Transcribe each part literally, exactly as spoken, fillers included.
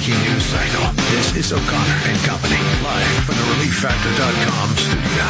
breaking news cycle. This is O'Connor and Company, live from the relief factor dot com studio.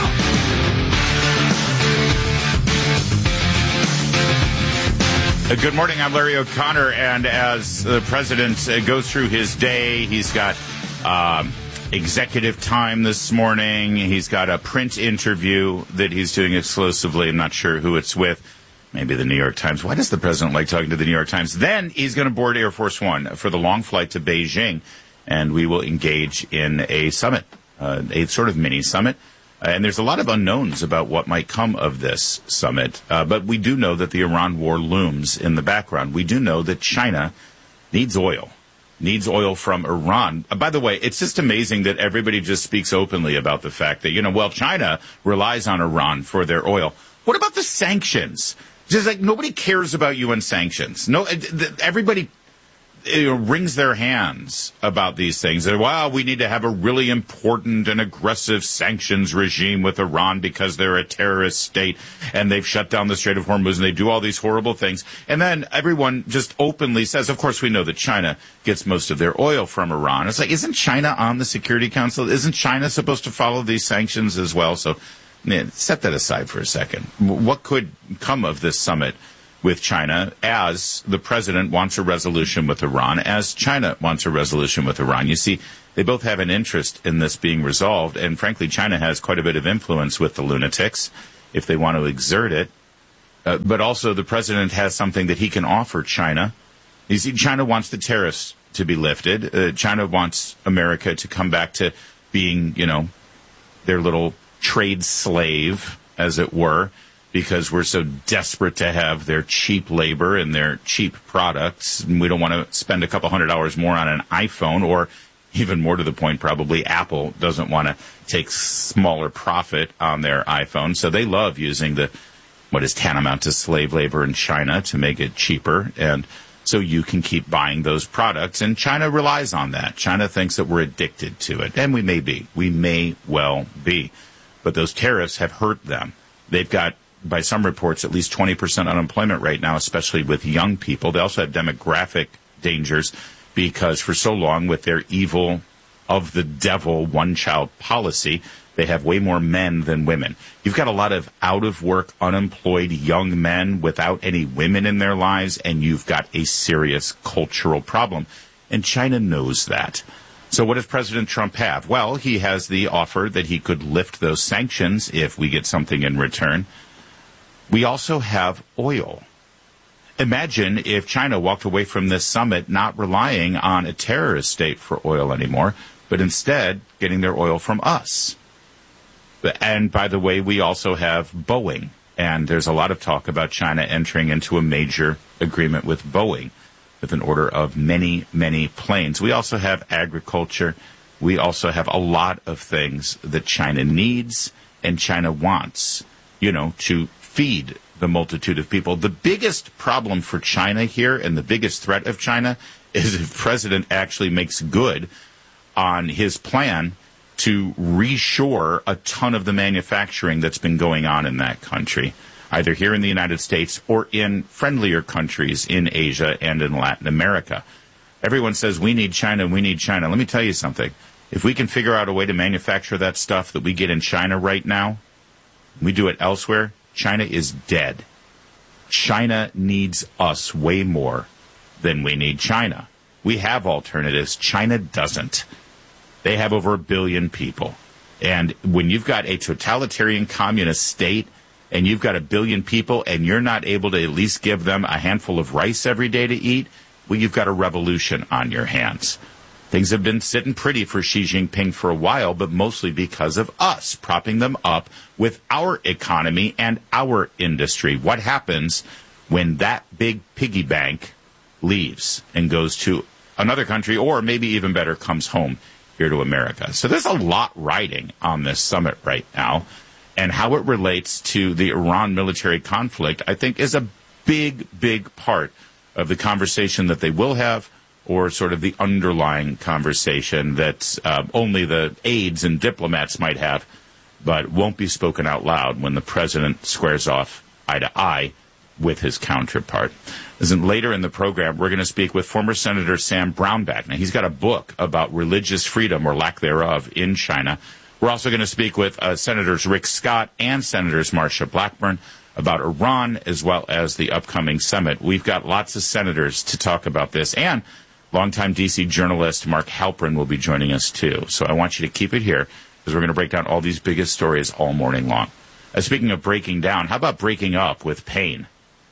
Uh, good morning, I'm Larry O'Connor, and as the president uh, goes through his day, he's got um, executive time this morning. He's got a print interview that he's doing exclusively. I'm not sure who it's with. Maybe the New York Times. Why does the president like talking to the New York Times? Then he's going to board Air Force One for the long flight to Beijing, and we will engage in a summit, uh, a sort of mini summit. Uh, and there's a lot of unknowns about what might come of this summit. Uh, but we do know that the Iran war looms in the background. We do know that China needs oil, needs oil from Iran. Uh, by the way, it's just amazing that everybody just speaks openly about the fact that, you know, well, China relies on Iran for their oil. What about the sanctions? Just like nobody cares about U N sanctions. No, everybody you know, wrings their hands about these things. They're, well, we need to have a really important and aggressive sanctions regime with Iran because they're a terrorist state and they've shut down the Strait of Hormuz and they do all these horrible things. And then everyone just openly says, of course, we know that China gets most of their oil from Iran. It's like, isn't China on the Security Council? Isn't China supposed to follow these sanctions as well? So yeah, set that aside for a second. What could come of this summit with China as the president wants a resolution with Iran, as China wants a resolution with Iran? You see, they both have an interest in this being resolved, and frankly, China has quite a bit of influence with the lunatics if they want to exert it. Uh, but also the president has something that he can offer China. You see, China wants the tariffs to be lifted. Uh, China wants America to come back to being, you know, their little trade slave, as it were, because we're so desperate to have their cheap labor and their cheap products, and we don't want to spend a couple hundred dollars more on an iPhone, or even more to the point, probably Apple doesn't want to take smaller profit on their iPhone, so they love using the what is tantamount to slave labor in China to make it cheaper, and so you can keep buying those products, and China relies on that. China thinks that we're addicted to it, and we may be. We may well be. But those tariffs have hurt them. They've got, by some reports, at least twenty percent unemployment right now, especially with young people. They also have demographic dangers because for so long with their evil, of the devil, one-child policy, they have way more men than women. You've got a lot of out-of-work, unemployed young men without any women in their lives, and you've got a serious cultural problem. And China knows that. So what does President Trump have? Well, he has the offer that he could lift those sanctions if we get something in return. We also have oil. Imagine if China walked away from this summit not relying on a terrorist state for oil anymore, but instead getting their oil from us. And by the way, we also have Boeing. And there's a lot of talk about China entering into a major agreement with Boeing, with an order of many, many planes. We also have agriculture. We also have a lot of things that China needs and China wants, you know, to feed the multitude of people. The biggest problem for China here and the biggest threat of China is if the president actually makes good on his plan to reshore a ton of the manufacturing that's been going on in that country, either here in the United States or in friendlier countries in Asia and in Latin America. Everyone says, we need China, we need China. Let me tell you something. If we can figure out a way to manufacture that stuff that we get in China right now, we do it elsewhere, China is dead. China needs us way more than we need China. We have alternatives. China doesn't. They have over a billion people. And when you've got a totalitarian communist state and you've got a billion people and you're not able to at least give them a handful of rice every day to eat, well, you've got a revolution on your hands. Things have been sitting pretty for Xi Jinping for a while, but mostly because of us propping them up with our economy and our industry. What happens when that big piggy bank leaves and goes to another country, or maybe even better, comes home here to America? So there's a lot riding on this summit right now, and how it relates to the Iran military conflict, I think, is a big, big part of the conversation that they will have, or sort of the underlying conversation that uh, only the aides and diplomats might have, but won't be spoken out loud when the president squares off eye to eye with his counterpart. As in later in the program, we're going to speak with former Senator Sam Brownback. Now, he's got a book about religious freedom or lack thereof in China. We're also going to speak with uh, Senators Rick Scott and Senators Marsha Blackburn about Iran as well as the upcoming summit. We've got lots of senators to talk about this, and longtime D C journalist Mark Halperin will be joining us too. So I want you to keep it here because we're going to break down all these biggest stories all morning long. Uh, speaking of breaking down, how about breaking up with pain?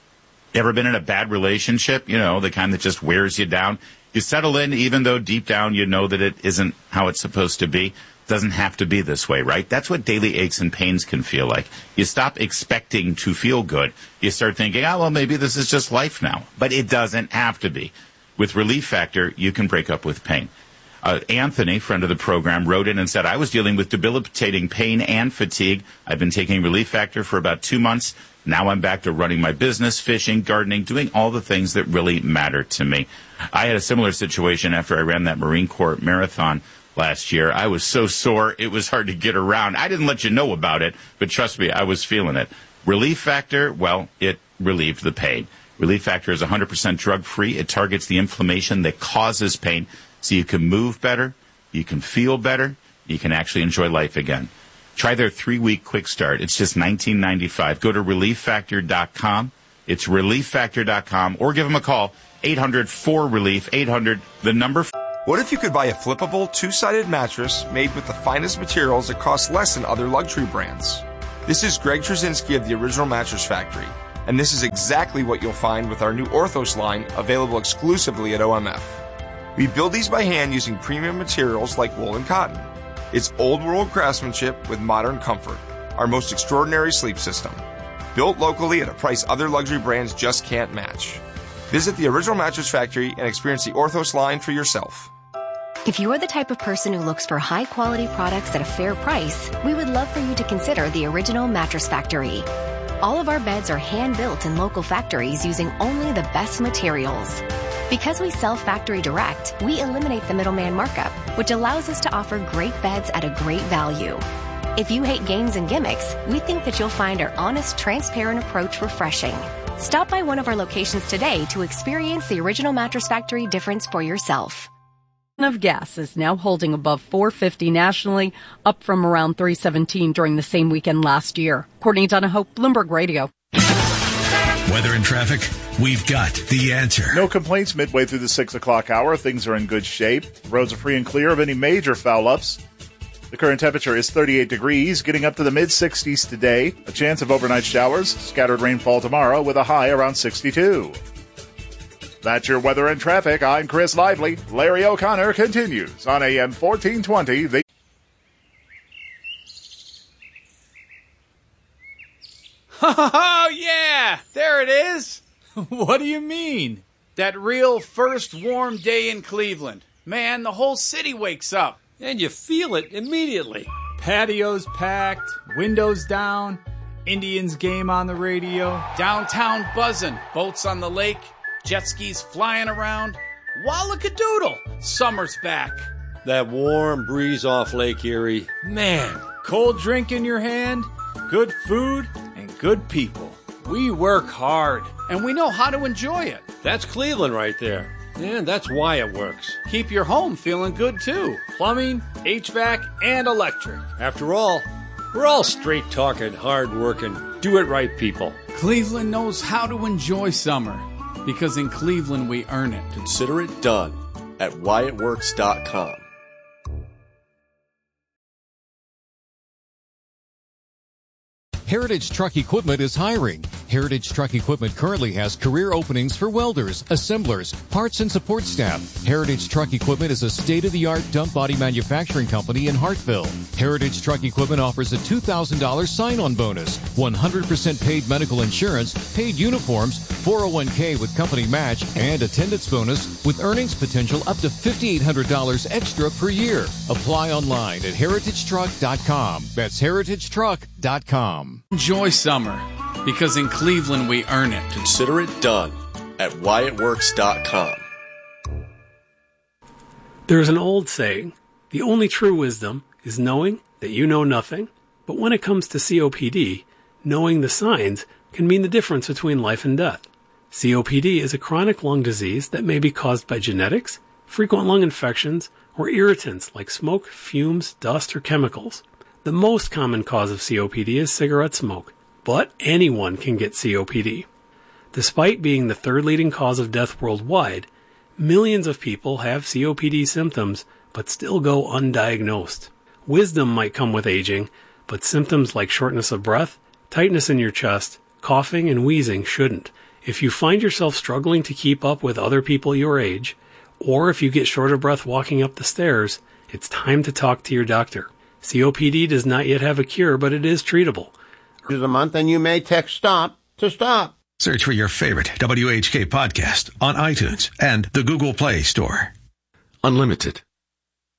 Ever been in a bad relationship, you know, the kind that just wears you down? You settle in even though deep down you know that it isn't how it's supposed to be. Doesn't have to be this way, right? That's what daily aches and pains can feel like. You stop expecting to feel good. You start thinking, oh, well, maybe this is just life now. But it doesn't have to be. With Relief Factor, you can break up with pain. Uh, Anthony, friend of the program, wrote in and said, I was dealing with debilitating pain and fatigue. I've been taking Relief Factor for about two months. Now I'm back to running my business, fishing, gardening, doing all the things that really matter to me. I had a similar situation after I ran that Marine Corps marathon last year. I was so sore, it was hard to get around. I didn't let you know about it, but trust me, I was feeling it. Relief Factor, well, it relieved the pain. Relief Factor is one hundred percent drug-free. It targets the inflammation that causes pain, so you can move better, you can feel better, you can actually enjoy life again. Try their three-week quick start. It's just nineteen ninety-five. Go to relief factor dot com. It's relief factor dot com, or give them a call, eight hundred four relief, eight hundred, the number. What if you could buy a flippable, two-sided mattress made with the finest materials that cost less than other luxury brands? This is Greg Trzynski of the Original Mattress Factory, and this is exactly what you'll find with our new Orthos line, available exclusively at O M F. We build these by hand using premium materials like wool and cotton. It's old-world craftsmanship with modern comfort, our most extraordinary sleep system. Built locally at a price other luxury brands just can't match. Visit the Original Mattress Factory and experience the Orthos line for yourself. If you're the type of person who looks for high-quality products at a fair price, we would love for you to consider the Original Mattress Factory. All of our beds are hand-built in local factories using only the best materials. Because we sell factory direct, we eliminate the middleman markup, which allows us to offer great beds at a great value. If you hate games and gimmicks, we think that you'll find our honest, transparent approach refreshing. Stop by one of our locations today to experience the Original Mattress Factory difference for yourself. Of gas is now holding above four fifty nationally, up from around three seventeen during the same weekend last year. Courtney Donahoe, Bloomberg Radio. Weather and traffic, we've got the answer. No complaints midway through the six o'clock hour. Things are in good shape. Roads are free and clear of any major foul-ups. The current temperature is thirty-eight degrees, getting up to the mid-sixties today. A chance of overnight showers, scattered rainfall tomorrow with a high around sixty-two. That's your weather and traffic. I'm Chris Lively. Larry O'Connor continues on A M fourteen twenty. The Oh, yeah! There it is! What do you mean? That real first warm day in Cleveland. Man, the whole city wakes up. And you feel it immediately. Patios packed, windows down, Indians game on the radio, downtown buzzing, boats on the lake, jet skis flying around. Wallakadoodle! Summer's back. That warm breeze off Lake Erie. Man. Cold drink in your hand, good food, and good people. We work hard, and we know how to enjoy it. That's Cleveland right there. And that's why it works. Keep your home feeling good, too. Plumbing, H V A C, and electric. After all, we're all straight-talking, hard-working, do-it-right people. Cleveland knows how to enjoy summer, because in Cleveland we earn it. Consider it done at wyatt works dot com. Heritage Truck Equipment is hiring. Heritage Truck Equipment currently has career openings for welders, assemblers, parts and support staff. Heritage Truck Equipment is a state-of-the-art dump body manufacturing company in Hartville. Heritage Truck Equipment offers a two thousand dollars sign-on bonus, one hundred percent paid medical insurance, paid uniforms, four oh one k with company match, and attendance bonus with earnings potential up to five thousand eight hundred dollars extra per year. Apply online at heritage truck dot com. That's heritage truck dot com. Enjoy summer, because in Cleveland we earn it. Consider it done at wyatt works dot com. There's an old saying, the only true wisdom is knowing that you know nothing. But when it comes to C O P D, knowing the signs can mean the difference between life and death. C O P D is a chronic lung disease that may be caused by genetics, frequent lung infections, or irritants like smoke, fumes, dust, or chemicals. The most common cause of C O P D is cigarette smoke, but anyone can get C O P D. Despite being the third leading cause of death worldwide, millions of people have C O P D symptoms but still go undiagnosed. Wisdom might come with aging, but symptoms like shortness of breath, tightness in your chest, coughing, and wheezing shouldn't. If you find yourself struggling to keep up with other people your age, or if you get short of breath walking up the stairs, it's time to talk to your doctor. C O P D does not yet have a cure, but it is treatable. There's a month and you may text STOP to stop. Search for your favorite W H K podcast on iTunes and the Google Play Store. Unlimited